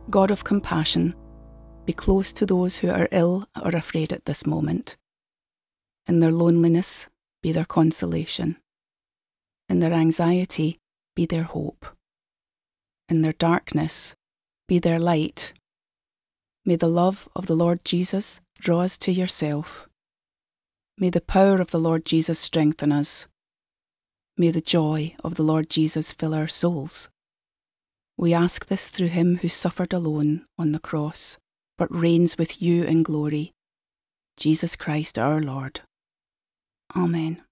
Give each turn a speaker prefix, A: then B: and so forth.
A: God of compassion, be close to those who are ill or afraid at this moment. In their loneliness, be their consolation. In their anxiety, be their hope. In their darkness, be their light. May the love of the Lord Jesus draw us to yourself. May the power of the Lord Jesus strengthen us. May the joy of the Lord Jesus fill our souls. We ask this through him who suffered alone on the cross, but reigns with you in glory, Jesus Christ our Lord. Amen.